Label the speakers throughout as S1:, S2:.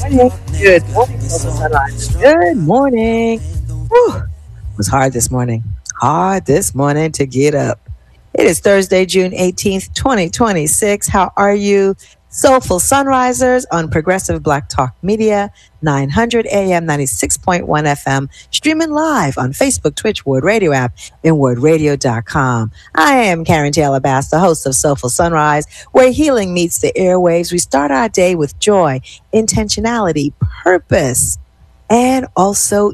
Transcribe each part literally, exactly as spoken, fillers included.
S1: morning. Good morning, Silver Sunrise. Good morning. Whew. It was hard this morning. Hard this morning to get up. It is Thursday, June eighteenth, twenty twenty-six. How are you? Soulful Sunrisers on Progressive Black Talk Media, nine hundred A M, ninety-six point one F M, streaming live on Facebook, Twitch, Word Radio app, and word radio dot com. I am Karen Taylor Bass, the host of Soulful Sunrise, where healing meets the airwaves. We start our day with joy, intentionality, purpose, and also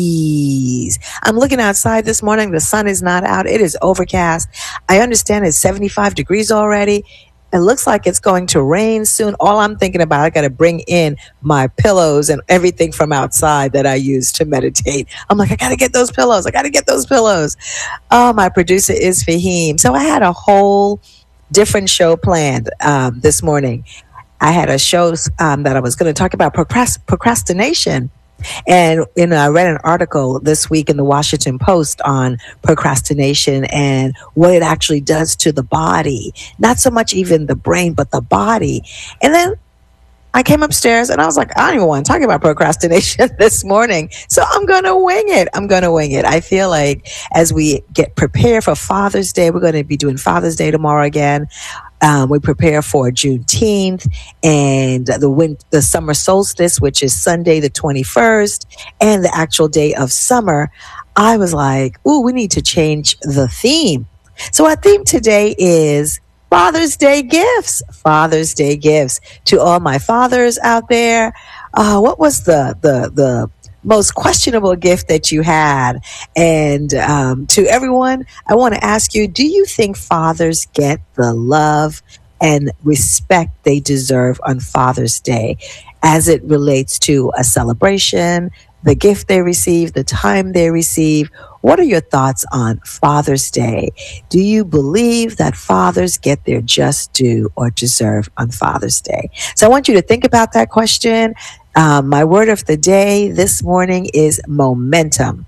S1: ease. I'm looking outside this morning. The sun is not out. It is overcast. I understand it's seventy-five degrees already. It looks like it's going to rain soon. All I'm thinking about, I got to bring in my pillows and everything from outside that I use to meditate. I'm like, I got to get those pillows. I got to get those pillows. Oh, my producer is Fahim. So I had a whole different show planned um, this morning. I had a show um, that I was going to talk about procrast- procrastination. And you know, I read an article this week in the Washington Post on procrastination and what it actually does to the body. Not so much even the brain, but the body. And then I came upstairs and I was like, I don't even want to talk about procrastination this morning. So I'm going to wing it. I'm going to wing it. I feel like as we get prepared for Father's Day, we're going to be doing Father's Day tomorrow again. Um, we prepare for Juneteenth and the win- the summer solstice, which is Sunday the twenty-first, and the actual day of summer. I was like, ooh, we need to change the theme. So our theme today is Father's Day gifts. Father's Day gifts to all my fathers out there. Uh, what was the the the most questionable gift that you had? And um, to everyone, I want to ask you, do you think fathers get the love and respect they deserve on Father's Day as it relates to a celebration, the gift they receive, the time they receive? What are your thoughts on Father's Day? Do you believe that fathers get their just due or deserve on Father's Day? So I want you to think about that question. Um, my word of the day this morning is momentum.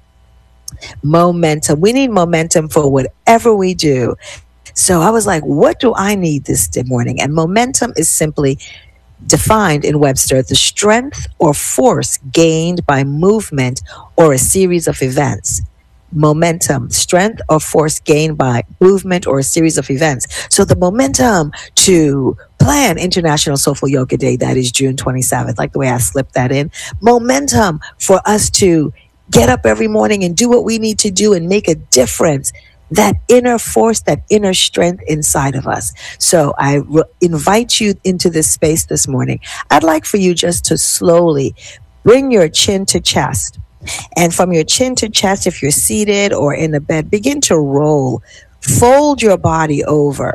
S1: Momentum. We need momentum for whatever we do. So I was like, what do I need this morning? And momentum is simply defined in Webster, the strength or force gained by movement or a series of events. Momentum, strength or force gained by movement or a series of events. So the momentum to plan International Soulful Yoga Day, that is June twenty-seventh, like the way I slipped that in. Momentum for us to get up every morning and do what we need to do and make a difference. That inner force, that inner strength inside of us. So I re- invite you into this space this morning. I'd like for you just to slowly bring your chin to chest. And from your chin to chest, if you're seated or in the bed, begin to roll. Fold your body over.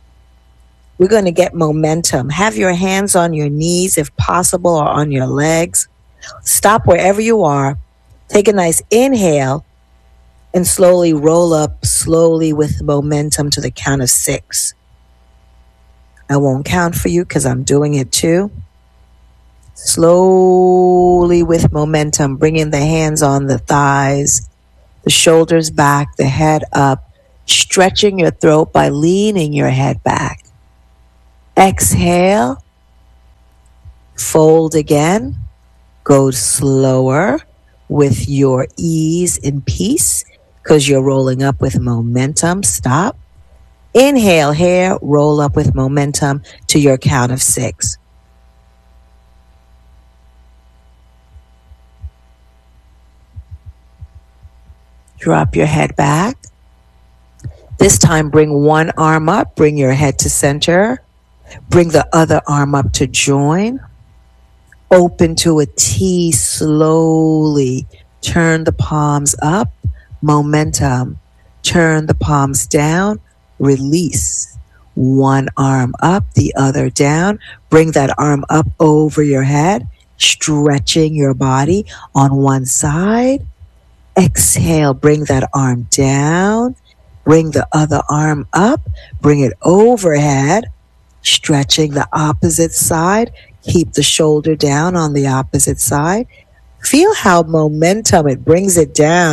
S1: We're going to get momentum. Have your hands on your knees, if possible, or on your legs. Stop wherever you are. Take a nice inhale and slowly roll up, slowly with momentum to the count of six. I won't count for you because I'm doing it too. Slowly with momentum, bringing the hands on the thighs, the shoulders back, the head up, stretching your throat by leaning your head back. Exhale, fold again, go slower with your ease and peace because you're rolling up with momentum. Stop. Inhale here, roll up with momentum to your count of six. Drop your head back. This time, bring one arm up. Bring your head to center. Bring the other arm up to join. Open to a T slowly. Turn the palms up. Momentum. Turn the palms down. Release. One arm up, the other down. Bring that arm up over your head. Stretching your body on one side. Exhale, bring that arm down, bring the other arm up, bring it overhead, stretching the opposite side, keep the shoulder down on the opposite side. Feel how momentum, it brings it down.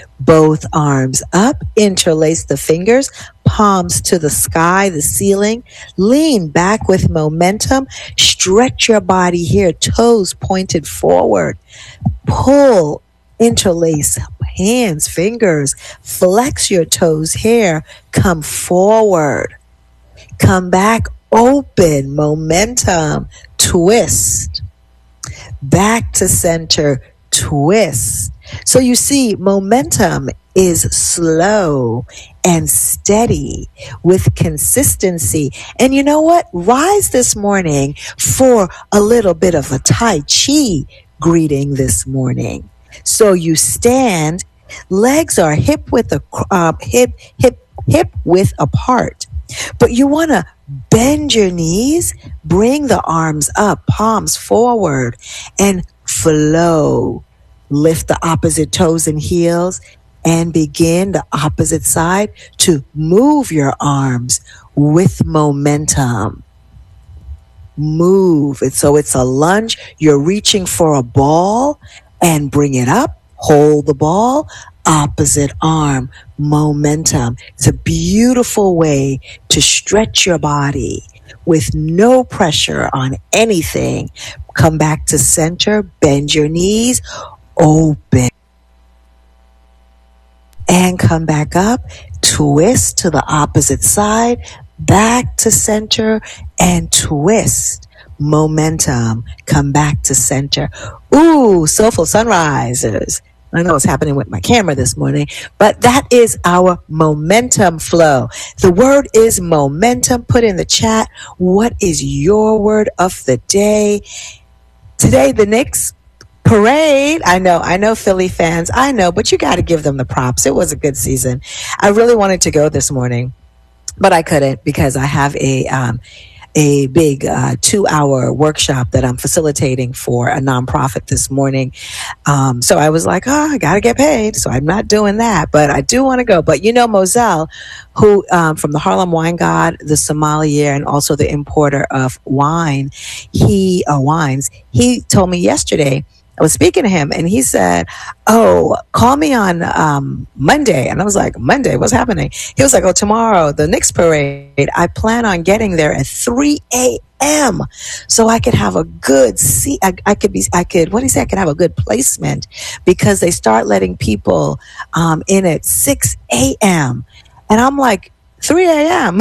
S1: Both arms up, interlace the fingers, palms to the sky, the ceiling. Lean back with momentum. Stretch your body here, toes pointed forward. Pull, interlace hands, fingers. Flex your toes here. Come forward. Come back, open, momentum. Twist. Back to center, twist. So you see, momentum is slow and steady with consistency. And you know what? Rise this morning for a little bit of a Tai Chi greeting this morning. So you stand, legs are hip width, uh, hip, hip, hip width apart. But you want to bend your knees, bring the arms up, palms forward, and flow. Lift the opposite toes and heels and begin the opposite side to move your arms with momentum. Move. And so it's a lunge. You're reaching for a ball and bring it up. Hold the ball. Opposite arm. Momentum. It's a beautiful way to stretch your body with no pressure on anything. Come back to center. Bend your knees. Open and come back up, twist to the opposite side, back to center and twist. Momentum, come back to center. Ooh, soulful sunrisers. I know what's happening with my camera this morning, but that is our momentum flow. The word is momentum. Put in the chat, what is your word of the day? Today, the Knicks parade. I know, I know Philly fans. I know, but you got to give them the props. It was a good season. I really wanted to go this morning, but I couldn't because I have a um, a big uh, two-hour workshop that I'm facilitating for a nonprofit this morning. Um, so I was like, oh, I got to get paid. So I'm not doing that, but I do want to go. But you know, Moselle, who um, from the Harlem Wine God, the sommelier, and also the importer of wine, he uh, wines, he told me yesterday, I was speaking to him and he said, oh, call me on um, Monday. And I was like, Monday, what's happening? He was like, oh, tomorrow, the Knicks parade. I plan on getting there at three a.m. so I could have a good seat. I, I could be, I could, what do you say? I could have a good placement because they start letting people um, in at six a.m. And I'm like, three a.m.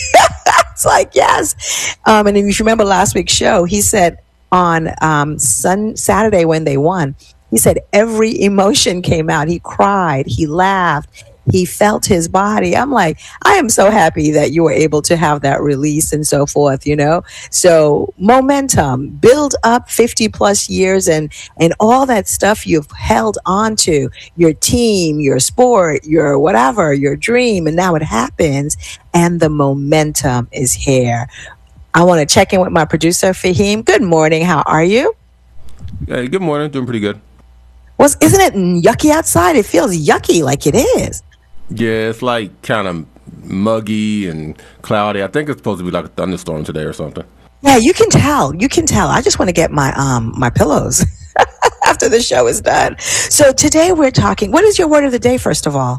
S1: It's like, yes. Um, and if you remember last week's show, he said, on um, sun, Saturday when they won, he said every emotion came out. He cried, he laughed, he felt his body. I'm like, I am so happy that you were able to have that release and so forth, you know? So momentum, build up fifty plus years and, and all that stuff you've held on to, your team, your sport, your whatever, your dream, and now it happens and the momentum is here. I want to check in with my producer, Fahim. Good morning. How are you?
S2: Hey, good morning. Doing pretty good.
S1: Well, isn't it yucky outside? It feels yucky like it is.
S2: Yeah, it's like kind of muggy and cloudy. I think it's supposed to be like a thunderstorm today or something.
S1: Yeah, you can tell. You can tell. I just want to get my um my pillows after the show is done. So today we're talking. What is your word of the day, first of all?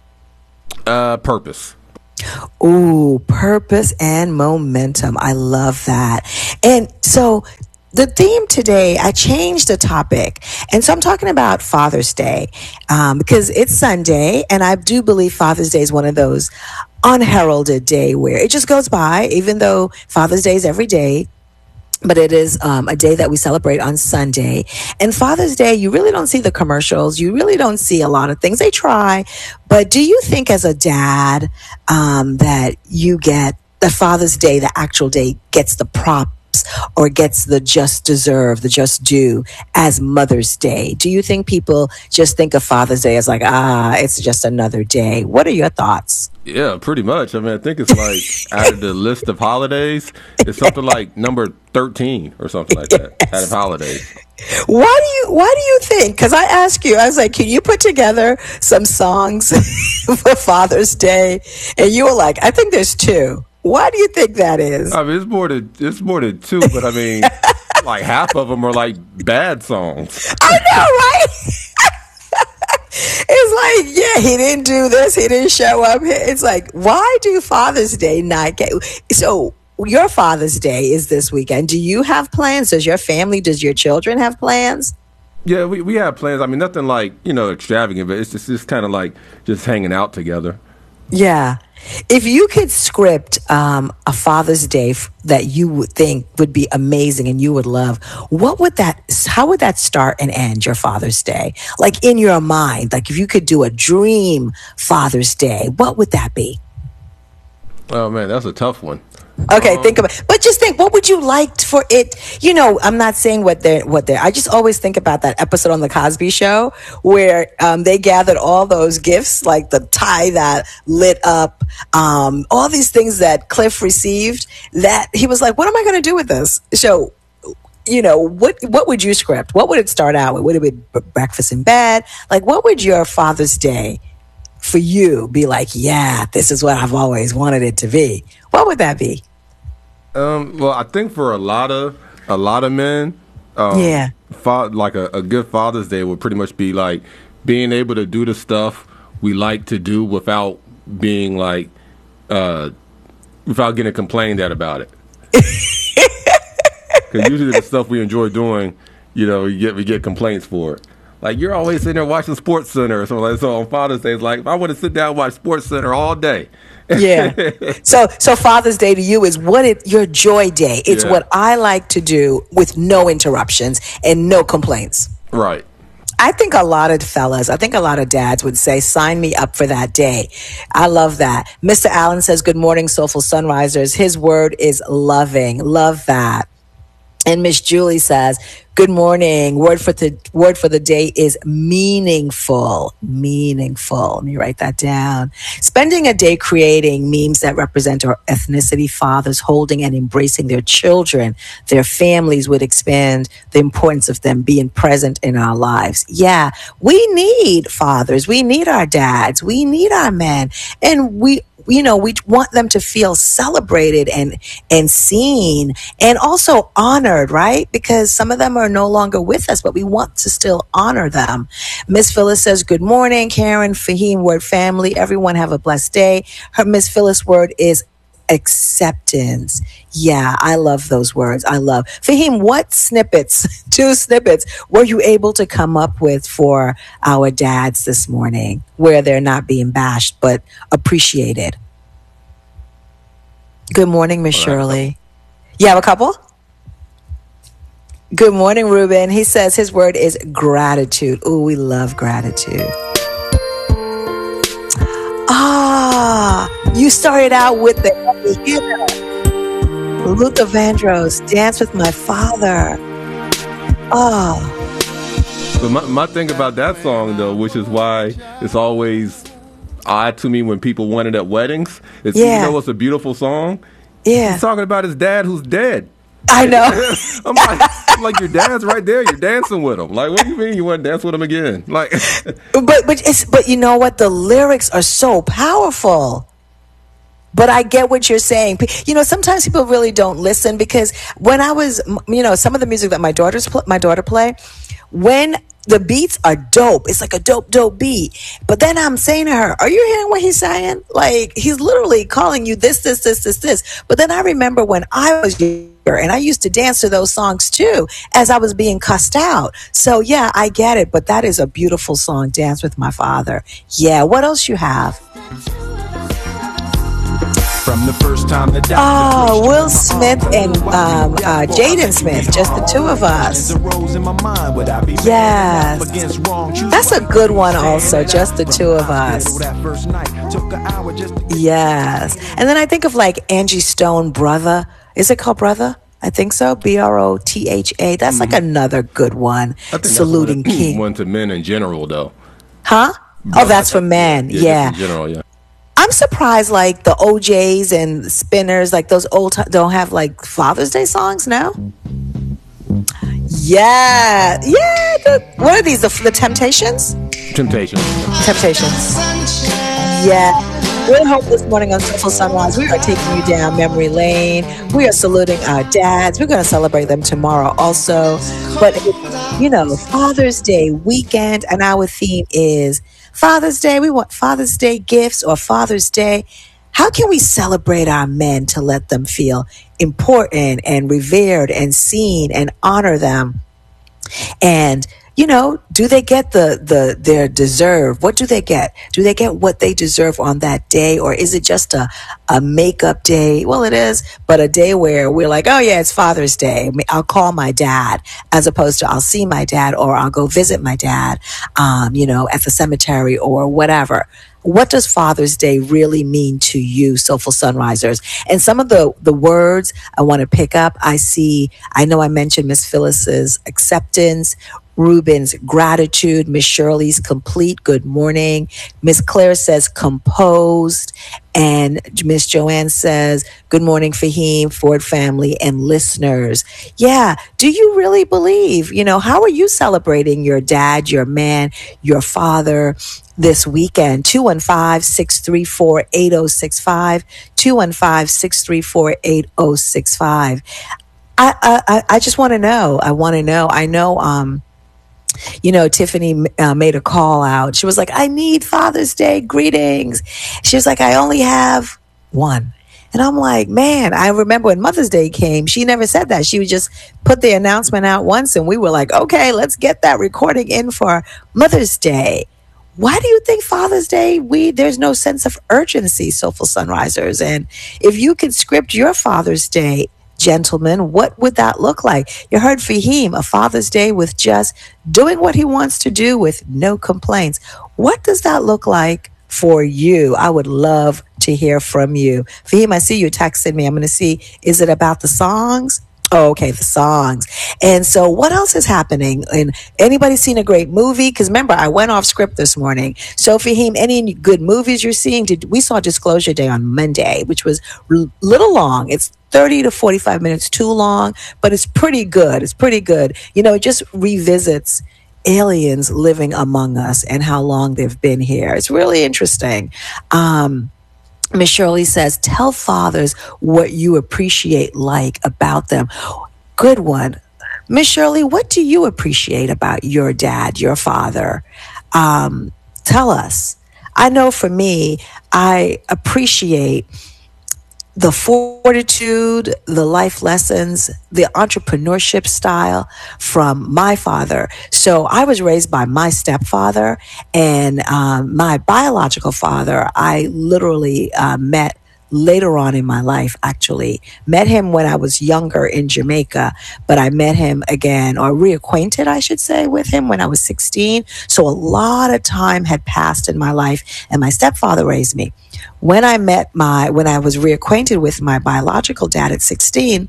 S2: Uh, purpose.
S1: Ooh, purpose and momentum. I love that. And so the theme today, I changed the topic. And so I'm talking about Father's Day um, because it's Sunday. And I do believe Father's Day is one of those unheralded day where it just goes by, even though Father's Day is every day. But it is um, a day that we celebrate on Sunday. And Father's Day, you really don't see the commercials. You really don't see a lot of things. They try. But do you think as a dad um, that you get the Father's Day, the actual day, gets the props or gets the just deserve, the just due as Mother's Day? Do you think people just think of Father's Day as like, ah, it's just another day? What are your thoughts?
S2: Yeah, pretty much. I mean, I think it's like out of the list of holidays, it's something like number thirteen or something like that yes. out of holidays.
S1: Why do you Why do you think? Because I asked you, I was like, can you put together some songs for Father's Day? And you were like, I think there's two. Why do you think that is?
S2: I mean, it's more than it's more than two, but I mean, like half of them are like bad songs.
S1: I know, right? It's like, yeah, he didn't do this. He didn't show up. It's like, why do Father's Day not get... So your Father's Day is this weekend. Do you have plans? Does your family, does your children have plans?
S2: Yeah, we, we have plans. I mean, nothing like, you know, extravagant, but it's just, just kind of like just hanging out together.
S1: Yeah. If you could script um, a Father's Day f- that you would think would be amazing and you would love, what would that, how would that start and end your Father's Day? Like in your mind, like if you could do a dream Father's Day, what would that be?
S2: Oh, man, that's a tough one.
S1: Okay,
S2: um,
S1: think about, but just think, what would you like for it? You know, I'm not saying what they're, what they're, I just always think about that episode on the Cosby Show where um, they gathered all those gifts, like the tie that lit up, um, all these things that Cliff received, that he was like, what am I going to do with this? So, you know, what, what would you script? What would it start out with? Would it be breakfast in bed? Like, what would your Father's Day for you be like, yeah, this is what I've always wanted it to be? What would that be?
S2: Um, well, I think for a lot of a lot of men, um,
S1: yeah,
S2: fa- like a, a good Father's Day would pretty much be like being able to do the stuff we like to do without being like, uh, without getting complained at about it. Because usually the stuff we enjoy doing, you know, we get we get complaints for it. Like, you're always sitting there watching Sports Center or something like that. So on Father's Day, it's like, if I want to sit down and watch Sports Center all day.
S1: Yeah. So so Father's Day to you is what it, your joy day. It's
S2: Yeah.
S1: what I like to do with no interruptions and no complaints.
S2: Right.
S1: I think a lot of fellas, I think a lot of dads would say, sign me up for that day. I love that. Mister Allen says, good morning, Soulful Sunrisers. His word is loving. Love that. And Miss Julie says, good morning. Word for the word for the day is meaningful. Meaningful. Let me write that down. Spending a day creating memes that represent our ethnicity, fathers holding and embracing their children, their families would expand the importance of them being present in our lives. Yeah, we need fathers. We need our dads. We need our men. And we you know, we want them to feel celebrated and, and seen and also honored, right? Because some of them are no longer with us, but we want to still honor them. Miss Phyllis says, good morning, Karen, Fahim, word family. Everyone have a blessed day. Her Miss Phyllis word is acceptance. Yeah, I love those words. I love. Fahim, what snippets, two snippets, were you able to come up with for our dads this morning where they're not being bashed but appreciated? Good morning, Miss Shirley. You have a couple? Good morning, Ruben. He says his word is gratitude. Ooh, we love gratitude. Ah, you started out with the hit. Luther Vandross, Dance with My Father. Oh.
S2: But my, my thing about that song, though, which is why it's always odd to me when people want it at weddings, is
S1: Yeah.
S2: even though it's a beautiful song,
S1: Yeah.
S2: he's talking about his dad who's dead.
S1: I know.
S2: I'm, like, I'm like, your dad's right there. You're dancing with him. Like, what do you mean you want to dance with him again? Like,
S1: but but it's but you know what? The lyrics are so powerful. But I get what you're saying. You know, sometimes people really don't listen because when I was, you know, some of the music that my daughters pl- my daughter play, when the beats are dope, it's like a dope, dope beat. But then I'm saying to her, are you hearing what he's saying? Like, he's literally calling you this, this, this, this, this. But then I remember when I was younger and I used to dance to those songs too as I was being cussed out. So yeah, I get it. But that is a beautiful song, Dance with My Father. Yeah. What else you have?
S3: From the first time the
S1: Oh, Will Smith and um, uh, Jaden Smith, just the two of us. Yes. That's a good one also, just the two of us. Yes. And then I think of like Angie Stone, Brother. Is it called Brother? I think so. B R O T H A. That's like another good one.
S2: I think
S1: Saluting
S2: that's
S1: King.
S2: one to men in general, though.
S1: Huh? Oh, that's for men.
S2: Yeah.
S1: Yeah.
S2: Just in general, yeah.
S1: I'm surprised, like the O Js and Spinners, like those old t- don't have like Father's Day songs now. Yeah, yeah. The, what are these? The, the Temptations?
S2: Temptation.
S1: Temptations. Yeah. We're home this morning on Soulful Sunrise. We are taking you down memory lane. We are saluting our dads. We're going to celebrate them tomorrow also. But, you know, Father's Day weekend, and our theme is Father's Day. We want Father's Day gifts or Father's Day. How can we celebrate our men to let them feel important and revered and seen and honor them? And you know, do they get the, the, their deserve? What do they get? Do they get what they deserve on that day? Or is it just a, a makeup day? Well, it is, but a day where we're like, oh yeah, it's Father's Day. I'll call my dad, as opposed to I'll see my dad or I'll go visit my dad, um, you know, at the cemetery or whatever. What does Father's Day really mean to you, Soulful Sunrisers? And some of the, the words I want to pick up, I see, I know I mentioned Miss Phyllis's acceptance, Ruben's gratitude, Miss Shirley's complete good morning, Miss Claire says composed, and Miss Joanne says good morning, Fahim, Ford family, and listeners. Yeah, do you really believe, you know, how are you celebrating your dad, your man, your father this weekend? two one five, six three four, eight oh six five, two one five, six three four, eight oh six five. I, I, I just want to know. I want to know. I know, um, you know, Tiffany uh, made a call out. She was like, I need Father's Day greetings. She was like, I only have one. And I'm like, man, I remember when Mother's Day came, she never said that. She would just put the announcement out once and we were like, okay, let's get that recording in for Mother's Day. Why do you think Father's Day, we there's no sense of urgency, Soulful Sunrisers? And if you could script your Father's Day, gentlemen, what would that look like? You heard Fahim, a Father's Day with just doing what he wants to do with no complaints. What does that look like for you? I would love to hear from you. Fahim, I see you texting me. I'm going to see, is it about the songs? Oh, okay, the songs. And so what else is happening? And anybody seen a great movie? Because remember, I went off script this morning. So Fahim, any good movies you're seeing? Did, we saw Disclosure Day on Monday, which was a little long. It's thirty to forty-five minutes too long, but it's pretty good. It's pretty good. You know, it just revisits aliens living among us and how long they've been here. It's really interesting. Um, Miss Shirley says, tell fathers what you appreciate like about them. Good one. Miss Shirley, what do you appreciate about your dad, your father? Um, tell us. I know for me, I appreciate the fortitude, the life lessons, the entrepreneurship style from my father. So I was raised by my stepfather, and um, my biological father, I literally uh, met later on in my life, actually. Met him when I was younger in Jamaica, but I met him again, or reacquainted, I should say, with him when I was sixteen. So a lot of time had passed in my life, and my stepfather raised me. When I met my, when I was reacquainted with my biological dad at sixteen,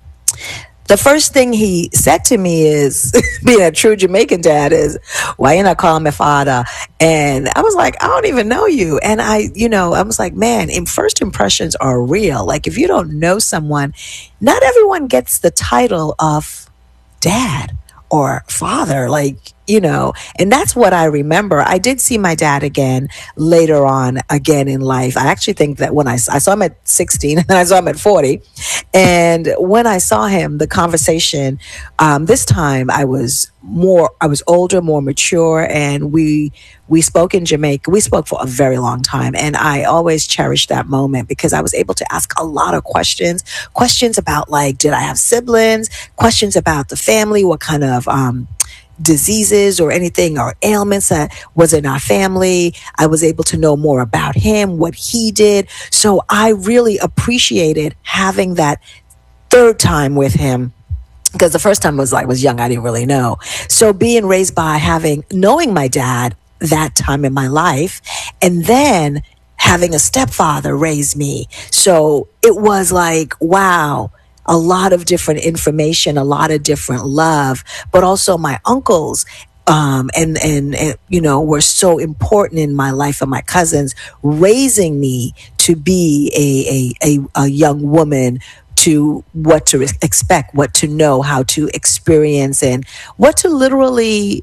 S1: the first thing he said to me is, being a true Jamaican dad, is, why you not calling me father? And I was like, I don't even know you. And I, you know, I was like, man, in first impressions are real. Like, if you don't know someone, not everyone gets the title of dad or father, like, you know, and that's what I remember. I did see my dad again later on, again in life. I actually think that when I, I saw him at sixteen and then I saw him at forty. And when I saw him, the conversation, um, this time I was more, I was older, more mature, and we, we spoke in Jamaica. We spoke for a very long time. And I always cherished that moment because I was able to ask a lot of questions, questions about, like, did I have siblings? Questions about the family, what kind of, um, diseases or anything or ailments that was in our family. I was able to know more about him, what he did. So I really appreciated having that third time with him, because the first time was like, was young. I didn't really know. So being raised by having, knowing my dad that time in my life, and then having a stepfather raise me. So it was like, wow, a lot of different information, a lot of different love, but also my uncles, um, and, and, and, you know, were so important in my life, and my cousins raising me to be a, a, a, a young woman, to what to expect, what to know, how to experience, and what to literally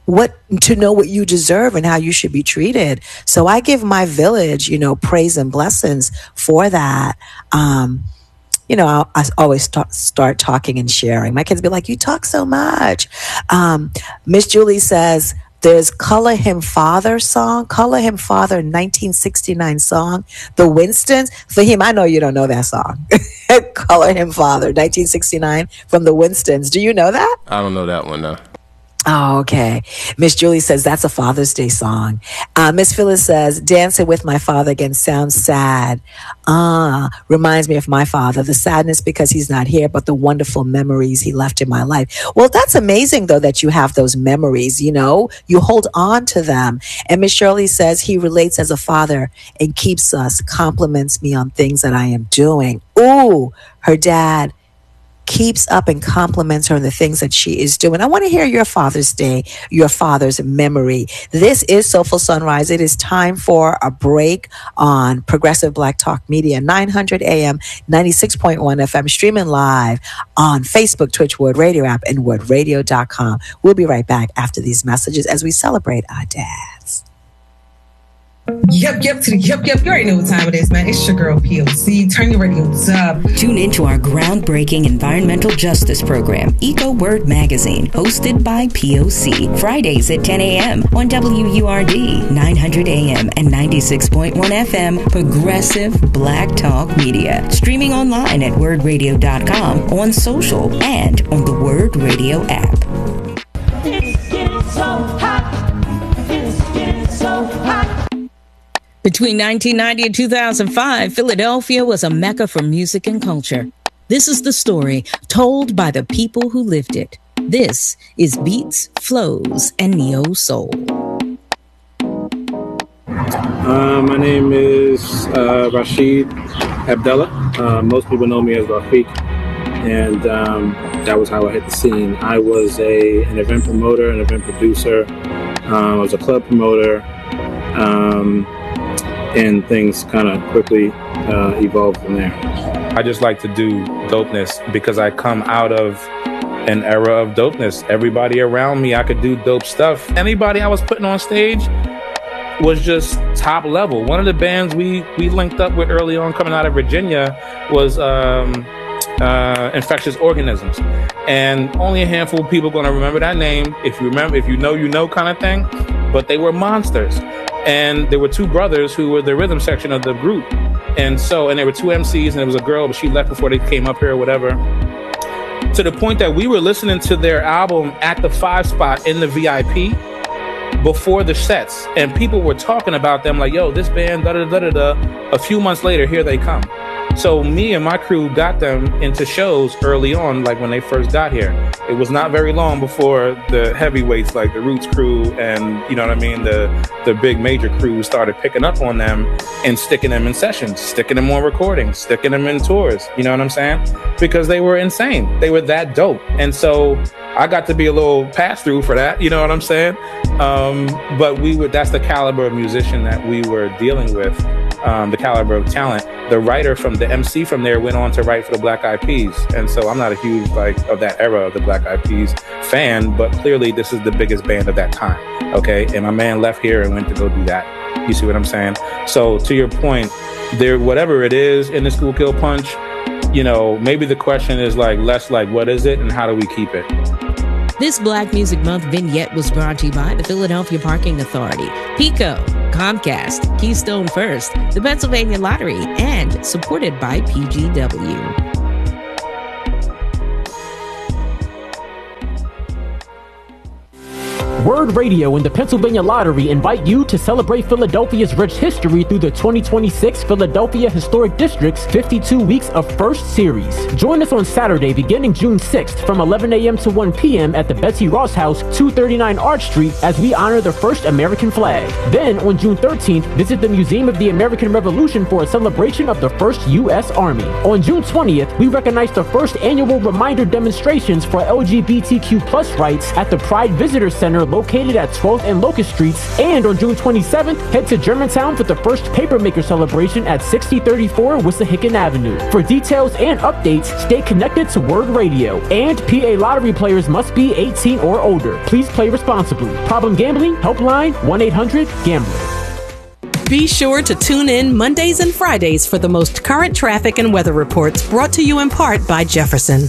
S1: what to know what you deserve and how you should be treated. So I give my village, you know, praise and blessings for that. Um, you know, I, I always start, start talking and sharing. My kids be like, you talk so much. Um, Miss Julie says, there's Color Him Father song, Color Him Father nineteen sixty-nine song, The Winstons. Fahim, I know you don't know that song. Color Him Father nineteen sixty-nine from The Winstons. Do you know that?
S2: I don't know that one, no.
S1: Oh, okay. Miss Julie says that's a Father's Day song. Uh, Miss Phyllis says, dancing with my father again sounds sad. Ah, uh, reminds me of my father. The sadness because he's not here, but the wonderful memories he left in my life. Well, that's amazing, though, that you have those memories, you know, you hold on to them. And Miss Shirley says he relates as a father and keeps us, compliments me on things that I am doing. Ooh, her dad keeps up and compliments her on the things that she is doing. I want to hear your Father's Day, your father's memory. This is Soulful Sunrise. It is time for a break on Progressive Black Talk Media, nine hundred A M, ninety-six point one F M, streaming live on Facebook, Twitch, Word Radio app, and word radio dot com. We'll be right back after these messages as we celebrate our dads.
S4: Yep, yep, to the yep, yep. You already know what time it is, man. It's your girl P O C. Turn your radios up.
S5: Tune into our groundbreaking environmental justice program, Eco Word Magazine, hosted by P O C. Fridays at ten a.m. on W U R D, nine hundred A M and ninety-six point one F M, Progressive Black Talk Media. Streaming online at word radio dot com, on social, and on the Word Radio app.
S6: It's getting so hot. It's getting so hot.
S7: Between nineteen ninety and two thousand five, Philadelphia was a mecca for music and culture. This is the story told by the people who lived it. This is Beats, Flows, and Neo Soul.
S8: Uh, my name is uh, Rashid Abdullah. Uh, most people know me as Rafiq, and um, that was how I hit the scene. I was a an event promoter, an event producer. Uh, I was a club promoter. Um, And things kind of quickly uh, evolved from there.
S9: I just like to do dopeness because I come out of an era of dopeness. Everybody around me, I could do dope stuff. Anybody I was putting on stage was just top level. One of the bands we, we linked up with early on coming out of Virginia was um, uh, Infectious Organisms. And only a handful of people are going to remember that name. If you remember, if you know, you know kind of thing. But they were monsters. And there were two brothers who were the rhythm section of the group. And so, and there were two M Cs, and there was a girl, but she left before they came up here or whatever. To the point that we were listening to their album at the five spot in the V I P before the sets. And people were talking about them like, yo, this band, da da da da da. A few months later, here they come. So me and my crew got them into shows early on, like when they first got here. It was not very long before the heavyweights, like the Roots crew and, you know what I mean, the the big major crews started picking up on them and sticking them in sessions, sticking them on recordings, sticking them in tours, you know what I'm saying? Because they were insane. They were that dope. And so I got to be a little pass-through for that, you know what I'm saying? Um, but we were, that's the caliber of musician that we were dealing with. Um, the caliber of talent. The writer from the M C from there went on to write for the Black Eyed Peas. And so I'm not a huge, like, of that era of the Black Eyed Peas fan, but clearly this is the biggest band of that time. Okay. And my man left here and went to go do that. You see what I'm saying? So to your point, there, whatever it is in the Schuylkill Punch, you know, maybe the question is like less like, what is it and how do we keep it?
S7: This Black Music Month vignette was brought to you by the Philadelphia Parking Authority, PICO, Comcast, Keystone First, the Pennsylvania Lottery, and supported by P G W.
S10: Word Radio and the Pennsylvania Lottery invite you to celebrate Philadelphia's rich history through the twenty twenty-six Philadelphia Historic District's fifty-two Weeks of First Series. Join us on Saturday beginning June sixth from eleven a.m. to one p.m. at the Betsy Ross House, two thirty-nine Arch Street, as we honor the first American flag. Then, on June thirteenth, visit the Museum of the American Revolution for a celebration of the first U S Army. On June twentieth, we recognize the first annual reminder demonstrations for L G B T Q plus rights at the Pride Visitor Center located at twelfth and Locust Streets. And on June twenty-seventh, head to Germantown for the first Papermaker celebration at sixty thirty-four Wissahickon Avenue. For details and updates, stay connected to Word Radio. And P A Lottery players must be eighteen or older. Please play responsibly. Problem gambling? Helpline one eight hundred gambler.
S11: Be sure to tune in Mondays and Fridays for the most current traffic and weather reports, brought to you in part by Jefferson.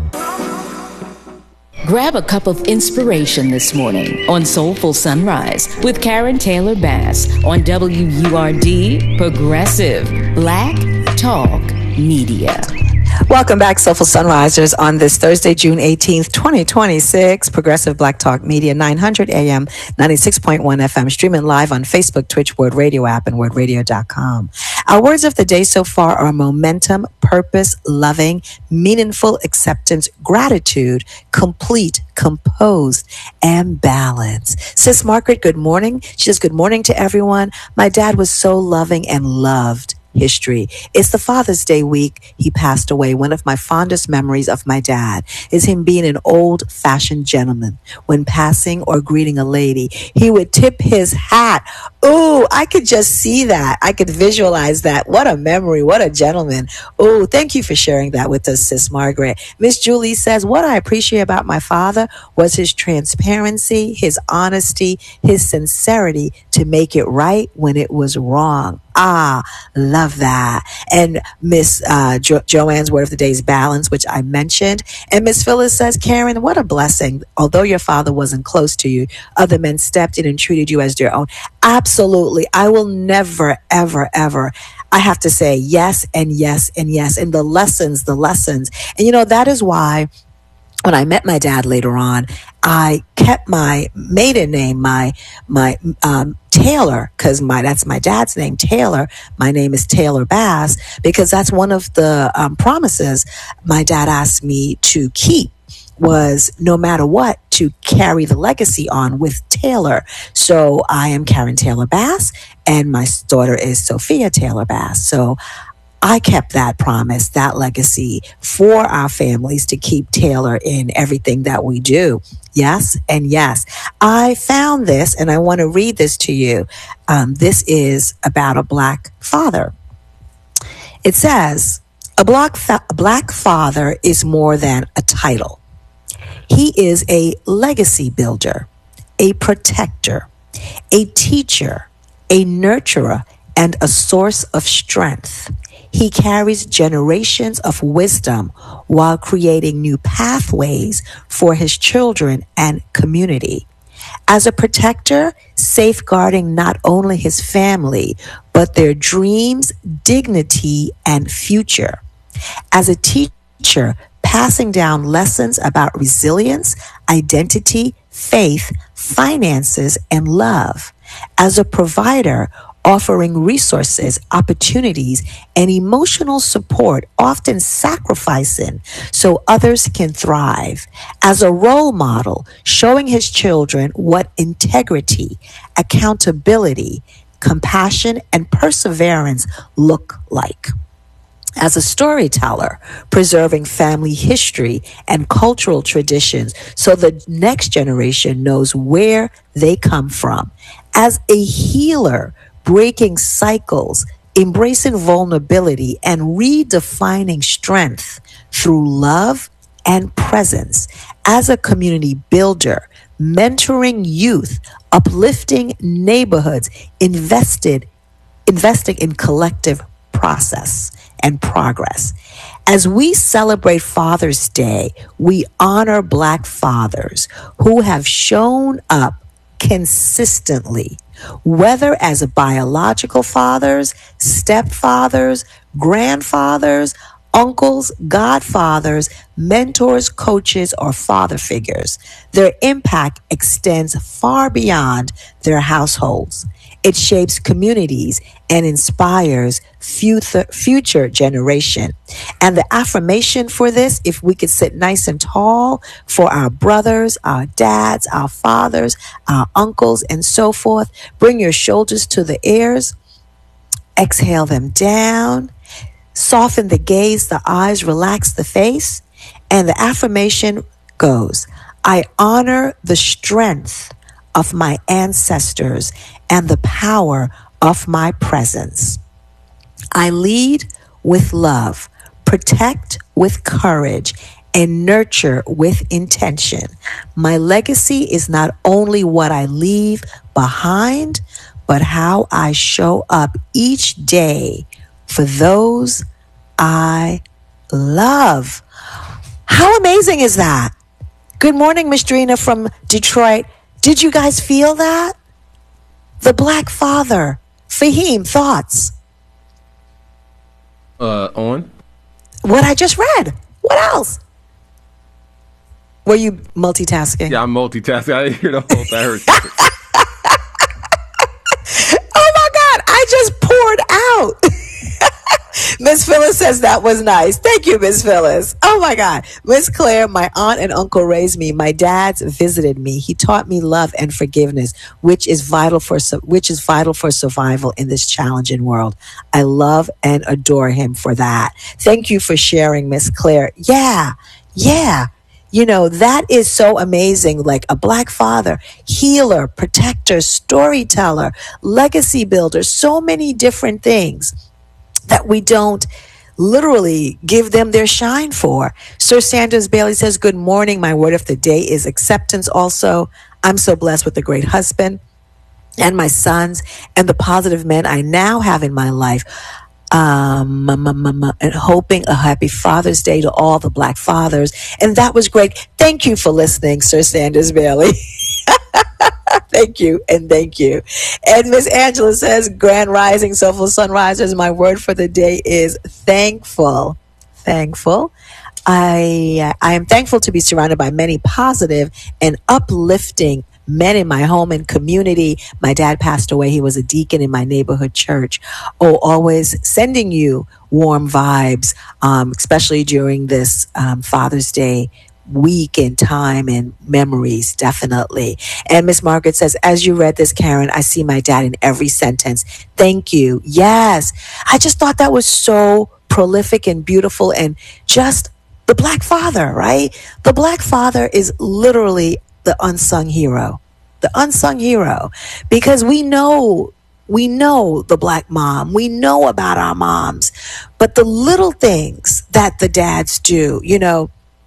S5: Grab a cup of inspiration this morning on Soulful Sunrise with Karen Taylor Bass on W U R D Progressive Black Talk Media.
S1: Welcome back, Soulful Sunrisers, on this Thursday, June eighteenth, twenty twenty-six. Progressive Black Talk Media, nine hundred A M, ninety-six point one F M, streaming live on Facebook, Twitch, Word Radio app, and word radio dot com. Our words of the day so far are momentum, purpose, loving, meaningful, acceptance, gratitude, complete, composed, and balance. Sis Margaret, good morning. She says, good morning to everyone. My dad was so loving and loved history. It's the Father's Day week. He passed away. One of my fondest memories of my dad is him being an old-fashioned gentleman. When passing or greeting a lady, he would tip his hat. Ooh, I could just see that. I could visualize that. What a memory. What a gentleman. Ooh, thank you for sharing that with us, Sis Margaret. Miss Julie says, what I appreciate about my father was his transparency, his honesty, his sincerity to make it right when it was wrong. Ah, love that. And Miss uh, jo- Joanne's word of the day is balance, which I mentioned. And Miss Phyllis says, Karen, what a blessing. Although your father wasn't close to you, other men stepped in and treated you as their own. Absolutely. I will never, ever, ever. I have to say yes and yes and yes. And the lessons, the lessons. And you know, that is why when I met my dad later on, I kept my maiden name, my, my, um, Taylor, because my that's my dad's name, Taylor. My name is Taylor Bass, because that's one of the um, promises my dad asked me to keep, was no matter what, to carry the legacy on with Taylor. So I am Karen Taylor Bass, and my daughter is Sophia Taylor Bass. So I kept that promise, that legacy for our families, to keep Taylor in everything that we do. Yes and yes. I found this, and I want to read this to you. Um, this is about a black father. It says, a black, fa- a black father is more than a title. He is a legacy builder, a protector, a teacher, a nurturer, and a source of strength. He carries generations of wisdom while creating new pathways for his children and community. As a protector, safeguarding not only his family, but their dreams, dignity, and future. As a teacher, passing down lessons about resilience, identity, faith, finances, and love. As a provider, offering resources, opportunities, and emotional support, often sacrificing so others can thrive. As a role model, showing his children what integrity, accountability, compassion, and perseverance look like. As a storyteller, preserving family history and cultural traditions so the next generation knows where they come from. As a healer, breaking cycles, embracing vulnerability, and redefining strength through love and presence. As a community builder, mentoring youth, uplifting neighborhoods, invested, investing in collective process and progress. As we celebrate Father's Day, we honor Black fathers who have shown up consistently, whether as biological fathers, stepfathers, grandfathers, uncles, godfathers, mentors, coaches, or father figures. Their impact extends far beyond their households. It shapes communities and inspires future, future generation. And the affirmation for this, if we could sit nice and tall for our brothers, our dads, our fathers, our uncles, and so forth. Bring your shoulders to the ears. Exhale them down. Soften the gaze, the eyes, relax the face. And the affirmation goes, I honor the strength of my ancestors and the power of my presence. I lead with love, protect with courage, and nurture with intention. My legacy is not only what I leave behind, but how I show up each day for those I love. How amazing is that? Good morning, Miss Drina from Detroit. Did you guys feel that? The Black Father. Fahim, thoughts?
S2: Uh, on?
S1: What I just read. What else? Were you multitasking?
S2: Yeah, I'm multitasking. I didn't hear the whole thing. I heard
S1: Oh my God, I just poured out. Miss Phyllis says that was nice. Thank you, Miss Phyllis. Oh my God. Miss Claire, my aunt and uncle raised me. My dad's visited me. He taught me love and forgiveness, which is vital for which is vital for survival in this challenging world. I love and adore him for that. Thank you for sharing, Miss Claire. Yeah, yeah. You know, that is so amazing. Like a Black father, healer, protector, storyteller, legacy builder, so many different things that we don't literally give them their shine for. Sir Sanders Bailey says, good morning. My word of the day is acceptance also. I'm so blessed with a great husband and my sons and the positive men I now have in my life. Um, and hoping a happy Father's Day to all the Black fathers. And that was great. Thank you for listening, Sir Sanders Bailey. Thank you and thank you. And Miss Angela says, Grand Rising, Soulful Sunrisers, my word for the day is thankful. Thankful. I I am thankful to be surrounded by many positive and uplifting men in my home and community. My dad passed away. He was a deacon in my neighborhood church. Oh, always sending you warm vibes, um, especially during this um, Father's Day week and time and memories, definitely. And Miss Margaret says, as you read this, Karen, I see my dad in every sentence. Thank you. Yes. I just thought that was so prolific and beautiful and just the Black father, right? The Black father is literally the unsung hero, the unsung hero, because we know, we know the Black mom, we know about our moms, but the little things that the dads do, you know,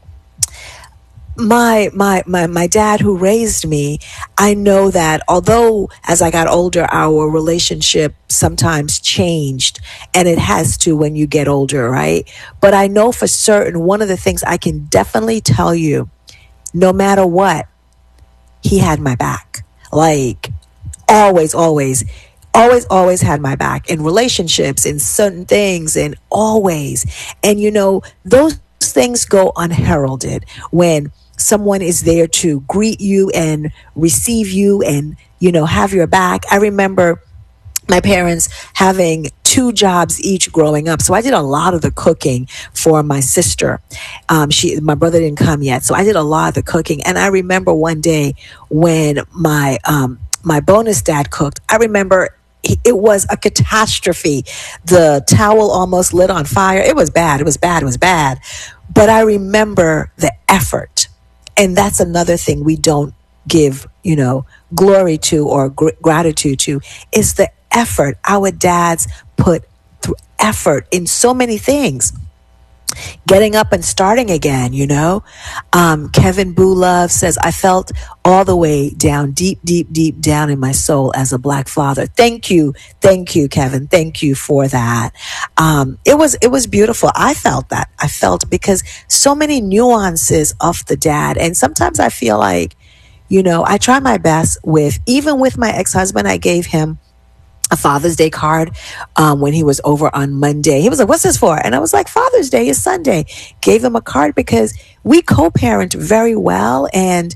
S1: my, my, my, my dad who raised me, I know that although as I got older, our relationship sometimes changed, and it has to when you get older, right? But I know for certain, one of the things I can definitely tell you, no matter what, he had my back. Like always, always, always, always had my back in relationships, in certain things, and always. And you know, those things go unheralded when someone is there to greet you and receive you and, you know, have your back. I remember my parents having two jobs each growing up. So I did a lot of the cooking for my sister. Um, she, my brother didn't come yet. So I did a lot of the cooking. And I remember one day when my, um, my bonus dad cooked, I remember it was a catastrophe. The towel almost lit on fire. It was bad. It was bad. It was bad. But I remember the effort. And that's another thing we don't give, you know, glory to or gr- gratitude to, is the effort. Our dads put through effort in so many things. Getting up and starting again, you know. Um, Kevin Bulove says, I felt all the way down, deep, deep, deep down in my soul as a Black father. Thank you. Thank you, Kevin. Thank you for that. Um, it was, it was beautiful. I felt that. I felt because so many nuances of the dad. And sometimes I feel like, you know, I try my best with, even with my ex-husband, I gave him a Father's Day card um, when he was over on Monday. He was like, what's this for? And I was like, Father's Day is Sunday. Gave him a card because we co-parent very well. And